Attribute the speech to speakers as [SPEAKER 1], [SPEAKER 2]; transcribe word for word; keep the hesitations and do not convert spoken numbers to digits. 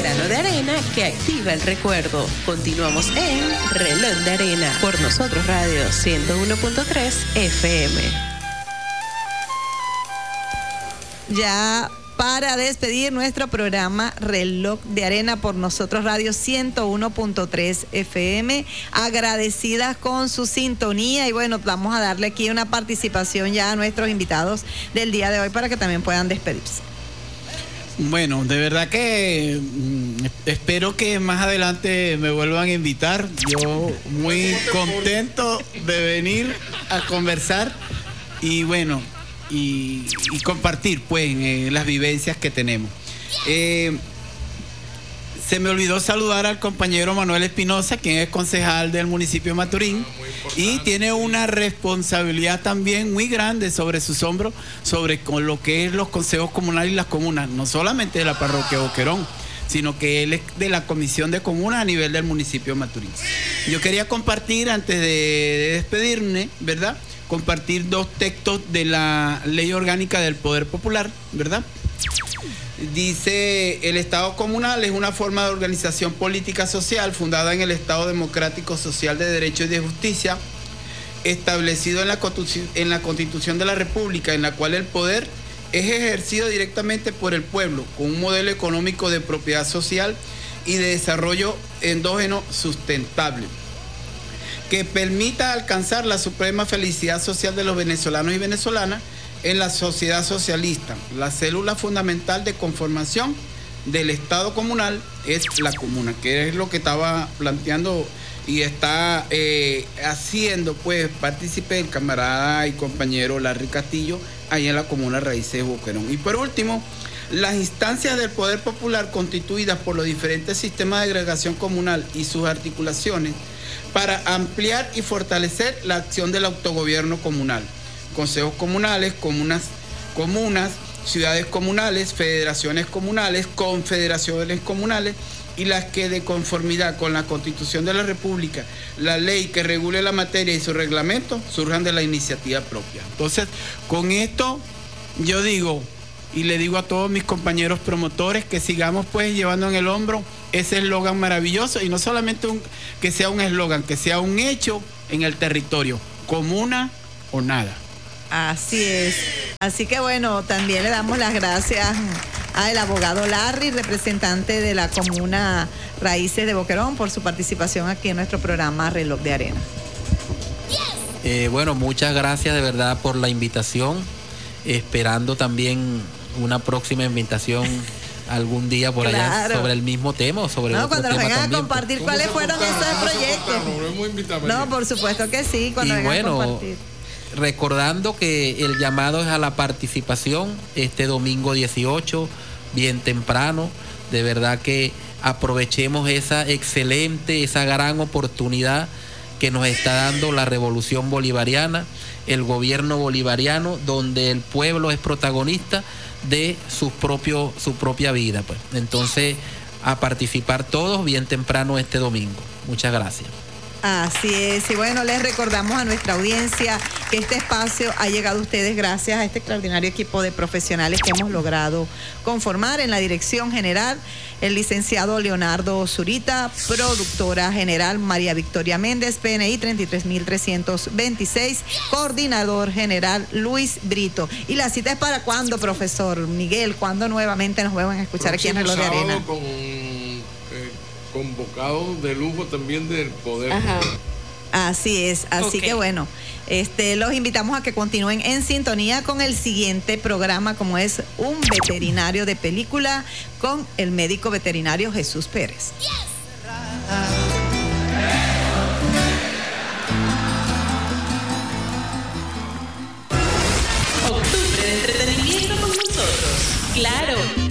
[SPEAKER 1] grano de arena que activa el recuerdo. Continuamos en Reloj de Arena por Nosotros Radio ciento uno punto tres F M.
[SPEAKER 2] Ya para despedir nuestro programa Reloj de Arena por Nosotros Radio ciento uno punto tres F M, agradecidas con su sintonía y bueno, vamos a darle aquí una participación ya a nuestros invitados del día de hoy para que también puedan despedirse.
[SPEAKER 3] Bueno, de verdad que mm, espero que más adelante me vuelvan a invitar. Yo muy contento de venir a conversar y bueno, y, y compartir pues eh, las vivencias que tenemos. Eh, se me olvidó saludar al compañero Manuel Espinosa, quien es concejal del municipio de Maturín y tiene una responsabilidad también muy grande sobre sus hombros, sobre con lo que es los consejos comunales y las comunas, no solamente de la parroquia Boquerón, sino que él es de la comisión de comunas a nivel del municipio de Maturín. Yo quería compartir, antes de, de despedirme, ¿verdad?, compartir dos textos de la Ley Orgánica del Poder Popular, ¿verdad? Dice, el Estado comunal es una forma de organización política social fundada en el Estado democrático social de derecho y de justicia, establecido en la, en la Constitución de la República, en la cual el poder es ejercido directamente por el pueblo, con un modelo económico de propiedad social y de desarrollo endógeno sustentable, que permita alcanzar la suprema felicidad social de los venezolanos y venezolanas en la sociedad socialista. La célula fundamental de conformación del Estado comunal es la comuna, que es lo que estaba planteando y está eh, haciendo pues partícipe el camarada y compañero Larry Castillo ahí en la comuna Raíces Boquerón. Y por último, las instancias del poder popular constituidas por los diferentes sistemas de agregación comunal y sus articulaciones para ampliar y fortalecer la acción del autogobierno comunal. Consejos comunales, comunas, comunas, ciudades comunales, federaciones comunales, confederaciones comunales y las que de conformidad con la Constitución de la República, la ley que regule la materia y su reglamento surjan de la iniciativa propia. Entonces, con esto yo digo y le digo a todos mis compañeros promotores que sigamos pues llevando en el hombro ese eslogan maravilloso y no solamente un, que sea un eslogan, que sea un hecho en el territorio, comuna o nada.
[SPEAKER 2] Así es. Así que bueno, también le damos las gracias al abogado Larry, representante de la comuna Raíces de Boquerón, por su participación aquí en nuestro programa Reloj de Arena.
[SPEAKER 4] Eh, bueno, muchas gracias de verdad por la invitación, esperando también una próxima invitación algún día por claro. allá sobre el mismo tema o sobre
[SPEAKER 2] no,
[SPEAKER 4] otro
[SPEAKER 2] cuando
[SPEAKER 4] tema
[SPEAKER 2] nos vengan
[SPEAKER 4] también,
[SPEAKER 2] a compartir cuáles fueron esos proyectos. No, por supuesto que sí, cuando
[SPEAKER 4] y
[SPEAKER 2] vengan
[SPEAKER 4] bueno,
[SPEAKER 2] a compartir.
[SPEAKER 4] Recordando que el llamado es a la participación este domingo dieciocho, bien temprano. De verdad que aprovechemos esa excelente, esa gran oportunidad que nos está dando la revolución bolivariana, el gobierno bolivariano, donde el pueblo es protagonista de su, propio, su propia vida. Pues. Entonces, a participar todos bien temprano este domingo. Muchas gracias.
[SPEAKER 2] Así es, y bueno, les recordamos a nuestra audiencia que este espacio ha llegado a ustedes gracias a este extraordinario equipo de profesionales que hemos logrado conformar en la dirección general, el licenciado Leonardo Zurita, productora general María Victoria Méndez, P N I treinta y tres mil trescientos veintiséis, coordinador general Luis Brito. ¿Y la cita es para cuándo, profesor Miguel? ¿Cuándo nuevamente nos vuelvan a escuchar
[SPEAKER 5] Próximo
[SPEAKER 2] aquí en Reloj de Arena?
[SPEAKER 5] Con, convocado de lujo también del poder.
[SPEAKER 2] Ajá. Así es, así okay. que bueno, este, los invitamos a que continúen en sintonía con el siguiente programa, como es Un Veterinario de Película con el médico veterinario Jesús Pérez. Yes.
[SPEAKER 1] Octubre de entretenimiento con nosotros. Claro.